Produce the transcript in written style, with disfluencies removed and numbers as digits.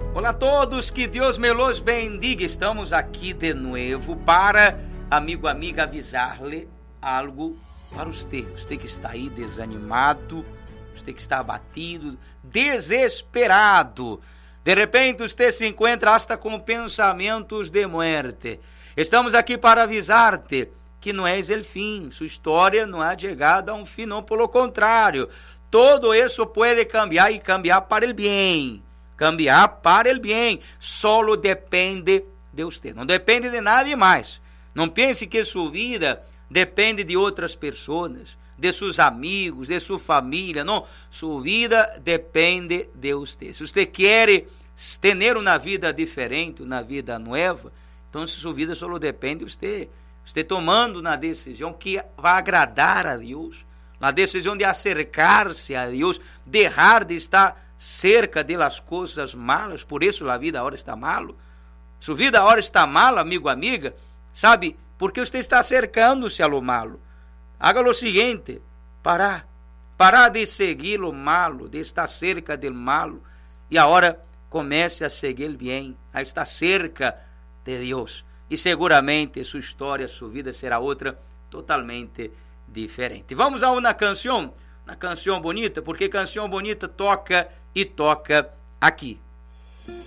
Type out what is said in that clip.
Olá a todos, que Deus me los bendiga. Estamos aqui de novo para, amigo, amiga, avisar-lhe algo para você. Você que está aí desanimado, você que está abatido, desesperado. De repente você se encontra hasta com pensamentos de morte. Estamos aqui para avisar-te que não és o fim. Sua história não é chegada a um fim, não, pelo contrário. Todo isso pode cambiar e cambiar para o bem. Cambiar para o bem. Solo depende de você. Não depende de nada mais. Não pense que sua vida depende de outras pessoas, de seus amigos, de sua família. Não. Sua vida depende de você. Se você quer ter uma vida diferente, uma vida nova, então sua vida só depende de você. Você tomando uma decisão que vai agradar a Deus, na decisão de acercar-se a Deus, deixar de estar cerca de las coisas malas. Por isso a vida agora está malo. Sua vida agora está mala, amigo, amiga, sabe? Porque você está acercando-se a lo malo. Haga o seguinte: parar de seguir o malo, de estar cerca do malo, e agora comece a seguir bem, a estar cerca de Deus. E seguramente sua história, sua vida será outra totalmente diferente. Vamos a uma canção bonita, porque canção bonita toca e toca aqui.